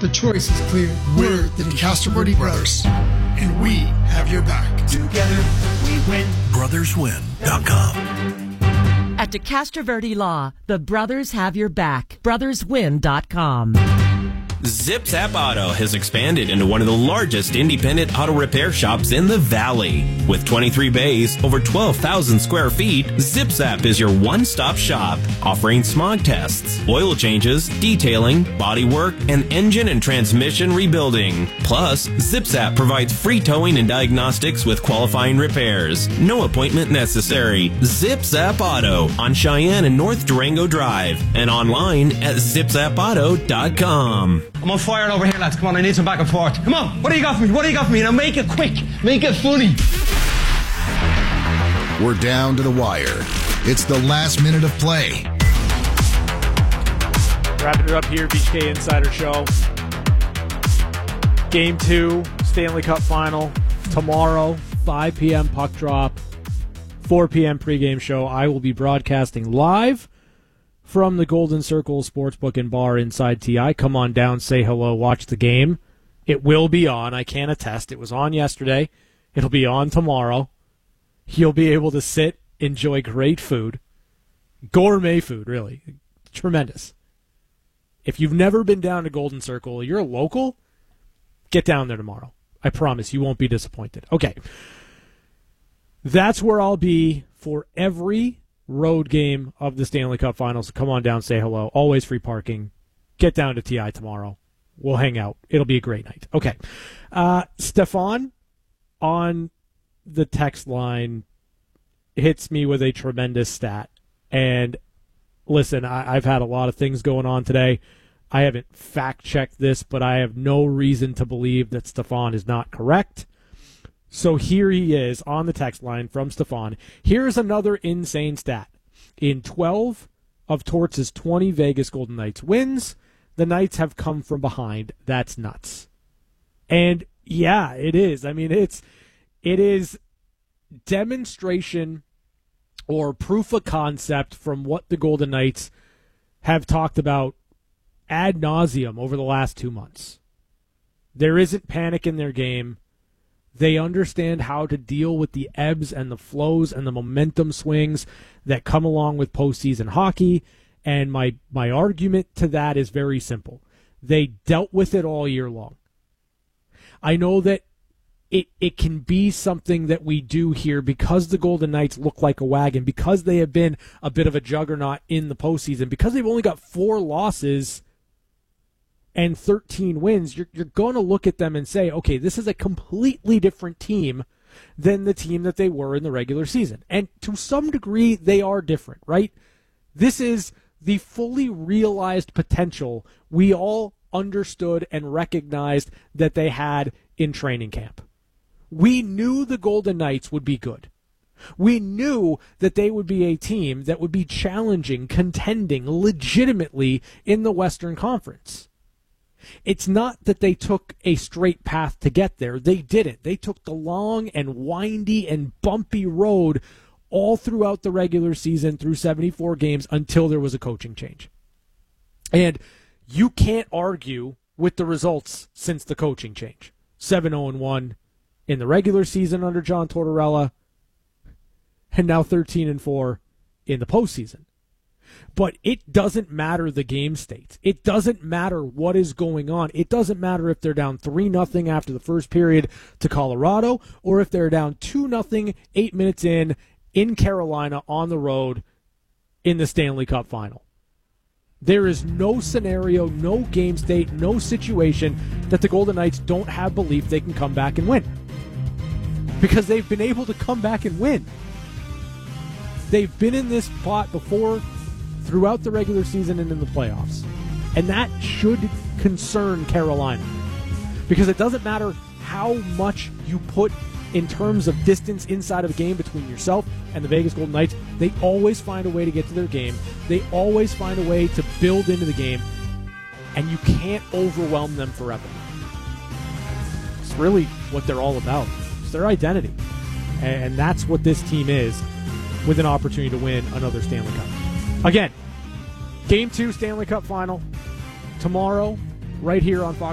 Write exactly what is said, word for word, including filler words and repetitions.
The choice is clear. We're the DeCastro Brothers, and we have your back. Together, we win. brothers win dot com. At DeCastro Law, the brothers have your back. brothers win dot com. Zip Zap Auto has expanded into one of the largest independent auto repair shops in the Valley. With twenty-three bays, over twelve thousand square feet, Zip Zap is your one-stop shop, offering smog tests, oil changes, detailing, body work, and engine and transmission rebuilding. Plus, Zip Zap provides free towing and diagnostics with qualifying repairs. No appointment necessary. Zip Zap Auto on Cheyenne and North Durango Drive, and online at zip zap auto dot com. I'm on fire over here, lads. Come on, I need some back and forth. Come on, what do you got for me? What do you got for me? Now make it quick. Make it funny. We're down to the wire. It's the last minute of play. Wrapping it up here, B H K Insider Show. Game two, Stanley Cup Final. Tomorrow, five p.m. puck drop, four p.m. pregame show. I will be broadcasting live from the Golden Circle Sportsbook and Bar inside T I. Come on down, say hello, watch the game. It will be on. I can attest. It was on yesterday. It'll be on tomorrow. You'll be able to sit, enjoy great food. Gourmet food, really. Tremendous. If you've never been down to Golden Circle, you're a local, get down there tomorrow. I promise you won't be disappointed. Okay. That's where I'll be for every road game of the Stanley Cup Finals. Come on down, say hello. Always free parking. Get down to T I tomorrow. We'll hang out. It'll be a great night. Okay. Uh, Stefan on the text line hits me with a tremendous stat. And listen, I, I've had a lot of things going on today. I haven't fact-checked this, but I have no reason to believe that Stefan is not correct. So here he is on the text line from Stefan. Here's another insane stat. In twelve of Torts' twenty Vegas Golden Knights wins, the Knights have come from behind. That's nuts. And yeah, it is. I mean, it's it is demonstration or proof of concept from what the Golden Knights have talked about ad nauseum over the last two months. There isn't panic in their game. They understand how to deal with the ebbs and the flows and the momentum swings that come along with postseason hockey. And my, my argument to that is very simple. They dealt with it all year long. I know that it, it can be something that we do here because the Golden Knights look like a wagon, because they have been a bit of a juggernaut in the postseason, because they've only got four losses and thirteen wins, you're, you're going to look at them and say, okay, this is a completely different team than the team that they were in the regular season. And to some degree, they are different, right? This is the fully realized potential we all understood and recognized that they had in training camp. We knew the Golden Knights would be good. We knew that they would be a team that would be challenging, contending legitimately in the Western Conference. It's not that they took a straight path to get there. They didn't. They took the long and windy and bumpy road all throughout the regular season through seventy-four games until there was a coaching change. And you can't argue with the results since the coaching change. seven oh one in the regular season under John Tortorella, and now thirteen and four in the postseason. But it doesn't matter the game states. It doesn't matter what is going on. It doesn't matter if they're down three nothing after the first period to Colorado, or if they're down two nothing eight minutes in in Carolina on the road in the Stanley Cup Final. There is no scenario, no game state, no situation that the Golden Knights don't have belief they can come back and win. Because they've been able to come back and win. They've been in this spot before throughout the regular season and in the playoffs. And that should concern Carolina. Because it doesn't matter how much you put in terms of distance inside of a game between yourself and the Vegas Golden Knights, they always find a way to get to their game. They always find a way to build into the game. And you can't overwhelm them forever. It's really what they're all about. It's their identity. And that's what this team is, with an opportunity to win another Stanley Cup. Again, Game two Stanley Cup Final tomorrow, right here on Fox.